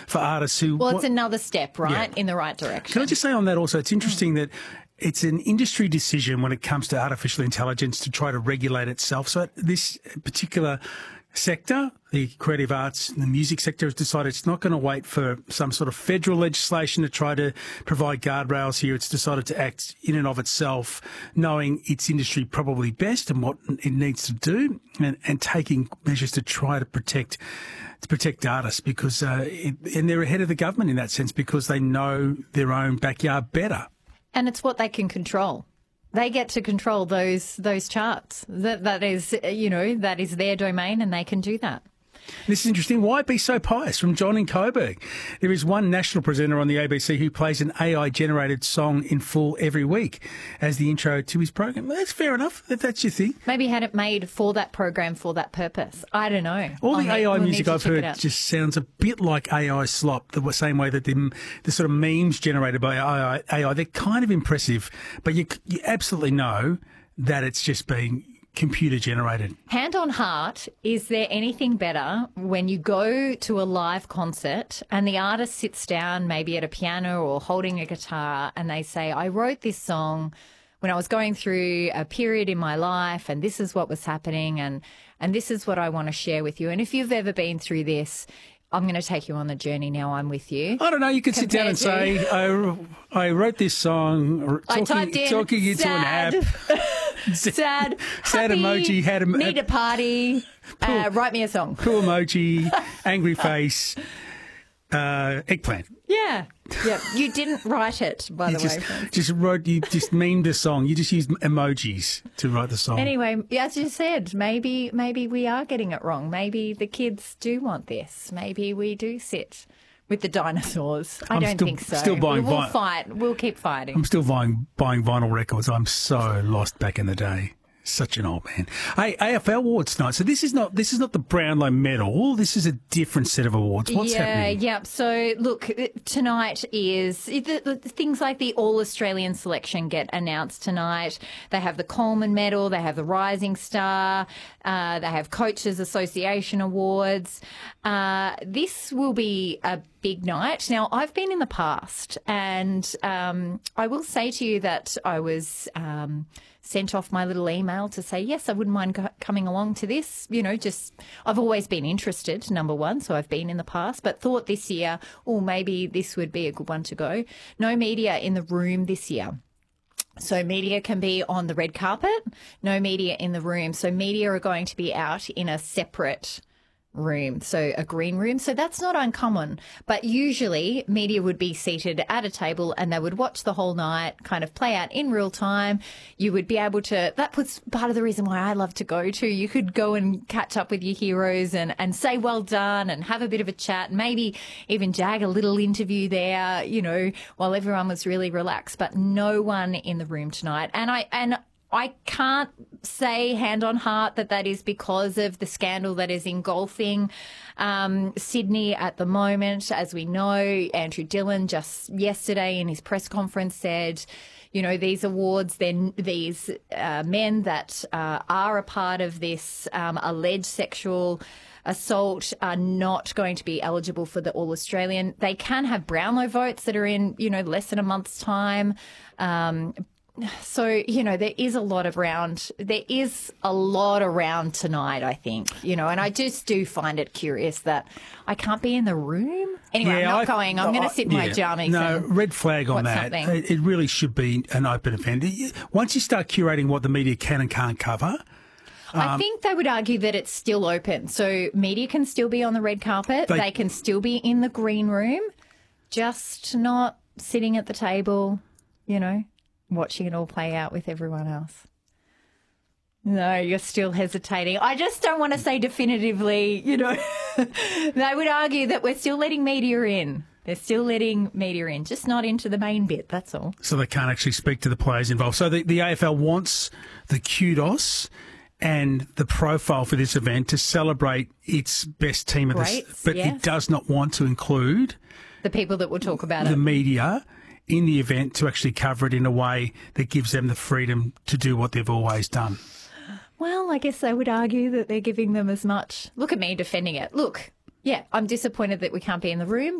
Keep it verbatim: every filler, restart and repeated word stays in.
for artists who... Well, it's what, another step, right, yeah. in the right direction. Can I just say on that also, it's interesting mm. that it's an industry decision when it comes to artificial intelligence to try to regulate itself. So this particular sector, the creative arts and the music sector, has decided it's not going to wait for some sort of federal legislation to try to provide guardrails here. It's decided to act in and of itself, knowing its industry probably best and what it needs to do, and, and taking measures to try to protect to protect artists, because uh, it, and they're ahead of the government in that sense because they know their own backyard better. And it's what they can control. They get to control those those charts. That that is, you know, that is their domain, and they can do that. This is interesting. Why be so pious? From John in Coburg. There is one national presenter on the A B C who plays an A I-generated song in full every week as the intro to his program. Well, that's fair enough, if that's your thing. Maybe had it made for that program, for that purpose. I don't know. All the I'll A I we'll music I've heard just sounds a bit like A I slop, the same way that the, the sort of memes generated by A I, they're kind of impressive, but you, you absolutely know that it's just been computer generated. Hand on heart, is there anything better when you go to a live concert and the artist sits down maybe at a piano or holding a guitar and they say, I wrote this song when I was going through a period in my life and this is what was happening and, and this is what I want to share with you. And if you've ever been through this, I'm going to take you on the journey now. I'm with you. I don't know. You could sit down and to... say, I, I wrote this song talking, I typed in talking into sad. an app. Sad, sad happy, emoji, had a, need a party, cool, uh, write me a song. Cool emoji, angry face, uh, eggplant. Yeah, yeah. You didn't write it, by you the just, way. Friends. Just wrote, you just memed a song. You just used emojis to write the song. Anyway, as you said, maybe maybe we are getting it wrong. Maybe the kids do want this. Maybe we do sit with the dinosaurs. I I'm don't still, think so. Still buying we'll vi- fight. We'll keep fighting. I'm still buying, buying vinyl records. I'm so lost back in the day. Such an old man. Hey, A F L awards tonight. So this is not this is not the Brownlow Medal. This is a different set of awards. What's yeah, happening? Yeah, So look, tonight is the, the, things like the All Australian selection get announced tonight. They have the Coleman Medal. They have the Rising Star. Uh, they have Coaches Association awards. Uh, this will be a big night. Now, I've been in the past, and um, I will say to you that I was. Um, sent off my little email to say, yes, I wouldn't mind co- coming along to this. You know, just I've always been interested, number one, so I've been in the past, but thought this year, oh, maybe this would be a good one to go. No media in the room this year. So media can be on the red carpet, no media in the room. So media are going to be out in a separate room, so a green room. So that's not uncommon, but usually media would be seated at a table and they would watch the whole night, kind of play out in real time. You would be able to, that puts part of the reason why I love to go to. You could go and catch up with your heroes and, and say well done and have a bit of a chat, maybe even jag a little interview there, you know, while everyone was really relaxed, but no one in the room tonight. And I, and I can't say hand on heart that that is because of the scandal that is engulfing um, Sydney at the moment. As we know, Andrew Dillon just yesterday in his press conference said, you know, these awards, then these uh, men that uh, are a part of this um, alleged sexual assault are not going to be eligible for the All Australian. They can have Brownlow votes that are in, you know, less than a month's time. Um, So, you know, there is a lot around, there is a lot around tonight, I think, you know, and I just do find it curious that I can't be in the room. Anyway, yeah, I'm not I, going. I'm going to sit in yeah, my jammies. No, and red flag on that. something. It, it really should be an open event. Once you start curating what the media can and can't cover. Um, I think they would argue that it's still open. So media can still be on the red carpet. They, they can still be in the green room, just not sitting at the table, you know, watching it all play out with everyone else. No, you're still hesitating. I just don't want to say definitively, you know. They would argue that we're still letting media in. They're still letting media in, just not into the main bit, that's all. So they can't actually speak to the players involved. So the, the A F L wants the kudos and the profile for this event to celebrate its best team of Great, this, but yes. it does not want to include the people that will talk about the it. media in the event to actually cover it in a way that gives them the freedom to do what they've always done. Well, I guess they would argue that they're giving them as much. Look at me defending it. Look, yeah, I'm disappointed that we can't be in the room,